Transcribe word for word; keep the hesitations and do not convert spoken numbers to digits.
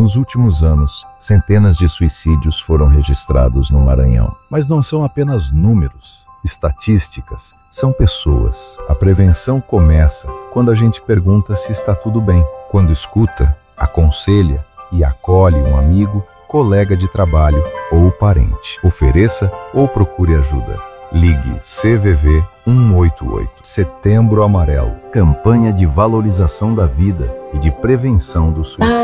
Nos últimos anos, centenas de suicídios foram registrados no Maranhão. Mas não são apenas números, estatísticas, são pessoas. A prevenção começa quando a gente pergunta se está tudo bem, quando escuta, aconselha e acolhe um amigo, colega de trabalho ou parente. Ofereça ou procure ajuda. Ligue C V V um oito oito. Setembro Amarelo. Campanha de valorização da vida e de prevenção do suicídio.